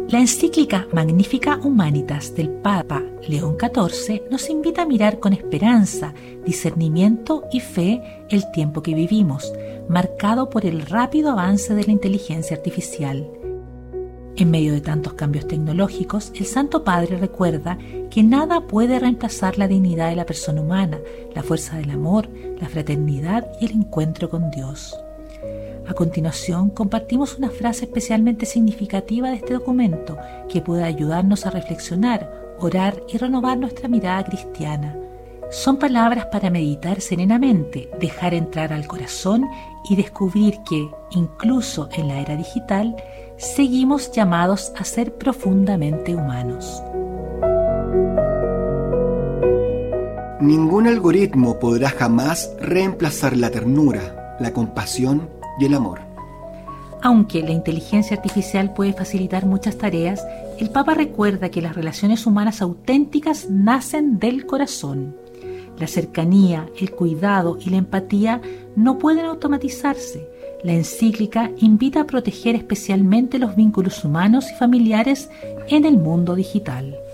La encíclica Magnificat Humanitas del Papa León XIV nos invita a mirar con esperanza, discernimiento y fe el tiempo que vivimos, marcado por el rápido avance de la inteligencia artificial. En medio de tantos cambios tecnológicos, el Santo Padre recuerda que nada puede reemplazar la dignidad de la persona humana, la fuerza del amor, la fraternidad y el encuentro con Dios. A continuación, compartimos una frase especialmente significativa de este documento que puede ayudarnos a reflexionar, orar y renovar nuestra mirada cristiana. Son palabras para meditar serenamente, dejar entrar al corazón y descubrir que, incluso en la era digital, seguimos llamados a ser profundamente humanos. Ningún algoritmo podrá jamás reemplazar la ternura, la compasión y el amor. Aunque la inteligencia artificial puede facilitar muchas tareas, el Papa recuerda que las relaciones humanas auténticas nacen del corazón. La cercanía, el cuidado y la empatía no pueden automatizarse. La encíclica invita a proteger especialmente los vínculos humanos y familiares en el mundo digital.